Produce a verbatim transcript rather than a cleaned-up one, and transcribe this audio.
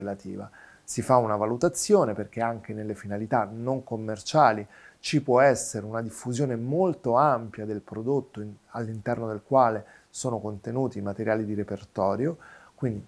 relativa. Si fa una valutazione perché anche nelle finalità non commerciali ci può essere una diffusione molto ampia del prodotto all'interno del quale sono contenuti i materiali di repertorio, quindi